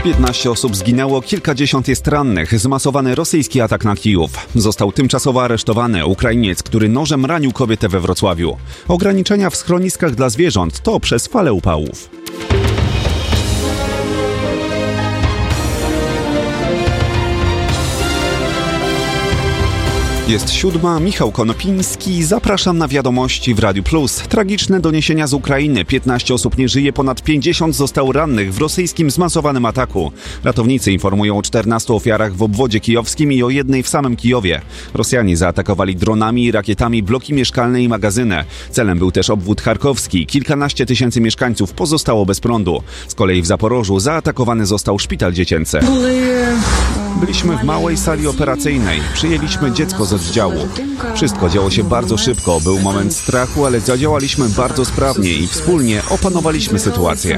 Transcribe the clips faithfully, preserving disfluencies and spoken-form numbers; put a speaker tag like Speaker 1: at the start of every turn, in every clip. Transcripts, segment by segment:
Speaker 1: piętnaście osób zginęło, kilkadziesiąt jest rannych. Zmasowany rosyjski atak na Kijów. Został tymczasowo aresztowany Ukrainiec, który nożem ranił kobietę we Wrocławiu. Ograniczenia w schroniskach dla zwierząt to przez falę upałów. Jest siódma, Michał Konopiński, zapraszam na wiadomości w Radiu Plus. Tragiczne doniesienia z Ukrainy. piętnaście osób nie żyje, ponad pięćdziesiąt zostało rannych w rosyjskim zmasowanym ataku. Ratownicy informują o czternastu ofiarach w obwodzie kijowskim i o jednej w samym Kijowie. Rosjanie zaatakowali dronami i rakietami bloki mieszkalne i magazyny. Celem był też obwód charkowski. Kilkanaście tysięcy mieszkańców pozostało bez prądu. Z kolei w Zaporożu zaatakowany został szpital dziecięcy. Byliśmy w małej sali operacyjnej. Przyjęliśmy dziecko z oddziału. Wszystko działo się bardzo szybko. Był moment strachu, ale zadziałaliśmy bardzo sprawnie i wspólnie opanowaliśmy sytuację.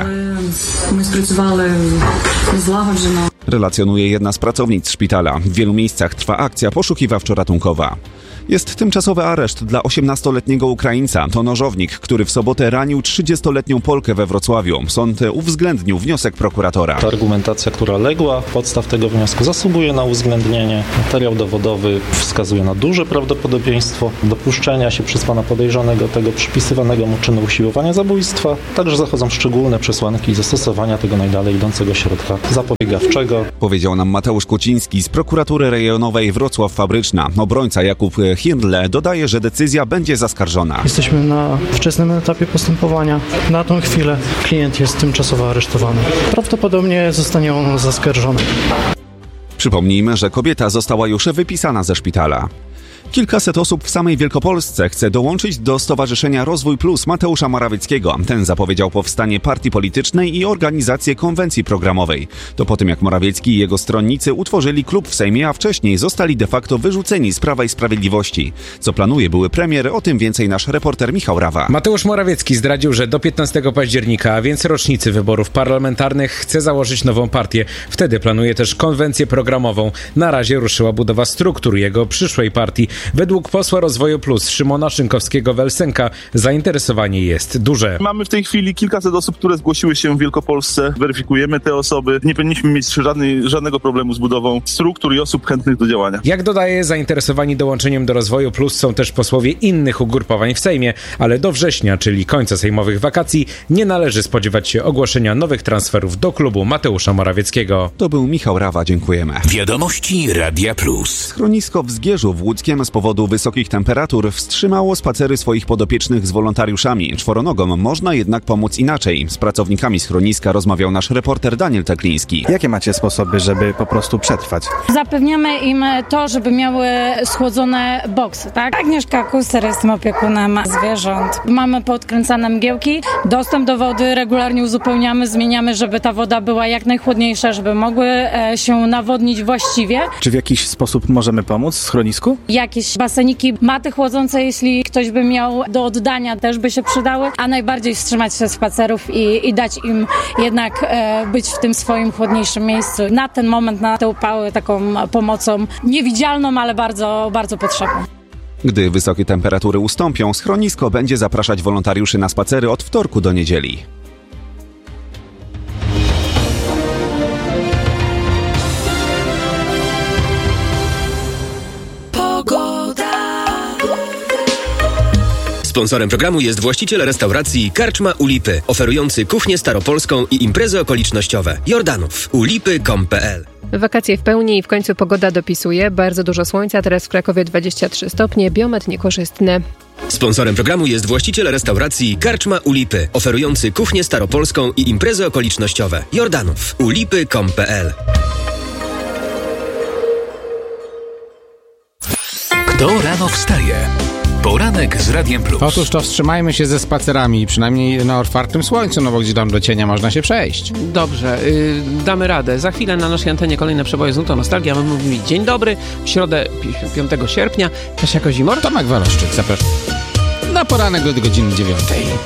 Speaker 1: Relacjonuje jedna z pracownic szpitala. W wielu miejscach trwa akcja poszukiwawczo-ratunkowa. Jest tymczasowy areszt dla osiemnastoletniego Ukraińca. To nożownik, który w sobotę ranił trzydziestoletnią Polkę we Wrocławiu. Sąd uwzględnił wniosek prokuratora.
Speaker 2: Ta argumentacja, która legła podstaw tego wniosku, zasługuje na uwzględnienie. Materiał dowodowy wskazuje na duże prawdopodobieństwo dopuszczenia się przez pana podejrzanego tego przypisywanego mu czynu usiłowania zabójstwa. Także zachodzą szczególne przesłanki zastosowania tego najdalej idącego środka zapobiegawczego.
Speaker 1: Powiedział nam Mateusz Kociński z prokuratury rejonowej Wrocław Fabryczna. Obrońca Jakub Hindle dodaje, że decyzja będzie zaskarżona.
Speaker 3: Jesteśmy na wczesnym etapie postępowania. Na tą chwilę klient jest tymczasowo aresztowany. Prawdopodobnie zostanie on zaskarżony.
Speaker 1: Przypomnijmy, że kobieta została już wypisana ze szpitala. Kilkaset osób w samej Wielkopolsce chce dołączyć do Stowarzyszenia Rozwój Plus Mateusza Morawieckiego. Ten zapowiedział powstanie partii politycznej i organizację konwencji programowej. To po tym, jak Morawiecki i jego stronnicy utworzyli klub w Sejmie, a wcześniej zostali de facto wyrzuceni z Prawa i Sprawiedliwości. Co planuje były premier, o tym więcej nasz reporter Michał Rawa.
Speaker 4: Mateusz Morawiecki zdradził, że do piętnastego października, a więc rocznicy wyborów parlamentarnych, chce założyć nową partię. Wtedy planuje też konwencję programową. Na razie ruszyła budowa struktur jego przyszłej partii. Według posła Rozwoju Plus Szymona Szynkowskiego-Welsenka zainteresowanie jest duże.
Speaker 5: Mamy w tej chwili kilkaset osób, które zgłosiły się w Wielkopolsce. Weryfikujemy te osoby. Nie powinniśmy mieć żadnej, żadnego problemu z budową struktur i osób chętnych do działania.
Speaker 4: Jak dodaje, zainteresowani dołączeniem do Rozwoju Plus są też posłowie innych ugrupowań w Sejmie, ale do września, czyli końca sejmowych wakacji, nie należy spodziewać się ogłoszenia nowych transferów do klubu Mateusza Morawieckiego.
Speaker 1: To był Michał Rawa, dziękujemy.
Speaker 6: Wiadomości Radia Plus.
Speaker 1: Schronisko w Zgierzu w Łódzkiem z powodu wysokich temperatur wstrzymało spacery swoich podopiecznych z wolontariuszami. Czworonogom można jednak pomóc inaczej. Z pracownikami schroniska rozmawiał nasz reporter Daniel Tekliński.
Speaker 7: Jakie macie sposoby, żeby po prostu przetrwać?
Speaker 8: Zapewniamy im to, żeby miały schłodzone boksy, tak? Agnieszka Kuster, jestem opiekunem zwierząt. Mamy podkręcane mgiełki, dostęp do wody regularnie uzupełniamy, zmieniamy, żeby ta woda była jak najchłodniejsza, żeby mogły się nawodnić właściwie.
Speaker 7: Czy w jakiś sposób możemy pomóc w schronisku?
Speaker 8: Jakieś baseniki, maty chłodzące, jeśli ktoś by miał do oddania, też by się przydały, a najbardziej wstrzymać się z spacerów i, i dać im jednak e, być w tym swoim chłodniejszym miejscu. Na ten moment, na te upały, taką pomocą niewidzialną, ale bardzo, bardzo potrzebną.
Speaker 1: Gdy wysokie temperatury ustąpią, schronisko będzie zapraszać wolontariuszy na spacery od wtorku do niedzieli.
Speaker 6: Sponsorem programu jest właściciel restauracji Karczma u Lipy, oferujący kuchnię staropolską i imprezy okolicznościowe. Jordanów. u lipy kropka com kropka p l.
Speaker 9: Wakacje w pełni i w końcu pogoda dopisuje. Bardzo dużo słońca, teraz w Krakowie dwadzieścia trzy stopnie, biometr niekorzystny.
Speaker 6: Sponsorem programu jest właściciel restauracji Karczma u Lipy, oferujący kuchnię staropolską i imprezy okolicznościowe. Jordanów. u lipy kropka com kropka p l.
Speaker 10: Kto rano wstaje? Poranek z Radiem Plus.
Speaker 11: Otóż to wstrzymajmy się ze spacerami, przynajmniej na otwartym słońcu, no bo gdzieś tam do cienia można się przejść.
Speaker 12: Dobrze, yy, damy radę. Za chwilę na naszej antenie kolejne przeboje z Nutą Nostalgia. Mamy mówić dzień dobry, w środę piątego sierpnia. Kasia Kozimor.
Speaker 11: Tomek Waloszczyk, zapraszam na poranek do godziny dziewiątej.